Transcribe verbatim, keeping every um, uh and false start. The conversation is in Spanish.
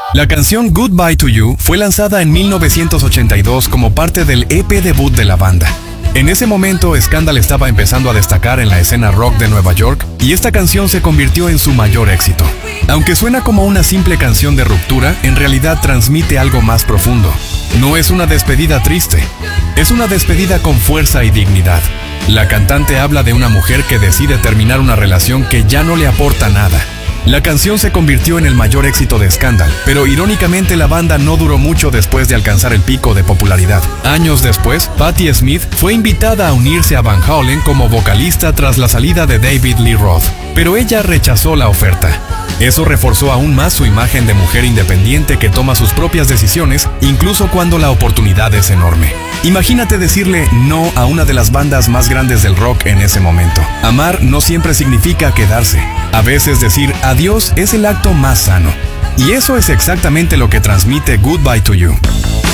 La canción Goodbye to You fue lanzada en mil novecientos ochenta y dos como parte del E P debut de la banda. En ese momento, Scandal estaba empezando a destacar en la escena rock de Nueva York y esta canción se convirtió en su mayor éxito. Aunque suena como una simple canción de ruptura, en realidad transmite algo más profundo. No es una despedida triste, es una despedida con fuerza y dignidad. La cantante habla de una mujer que decide terminar una relación que ya no le aporta nada. La canción se convirtió en el mayor éxito de Scandal, pero irónicamente la banda no duró mucho después de alcanzar el pico de popularidad. Años después, Patti Smith fue invitada a unirse a Van Halen como vocalista tras la salida de David Lee Roth, pero ella rechazó la oferta. Eso reforzó aún más su imagen de mujer independiente que toma sus propias decisiones, incluso cuando la oportunidad es enorme. Imagínate decirle no a una de las bandas más grandes del rock en ese momento. Amar no siempre significa quedarse. A veces decir adiós es el acto más sano. Y eso es exactamente lo que transmite Goodbye to You.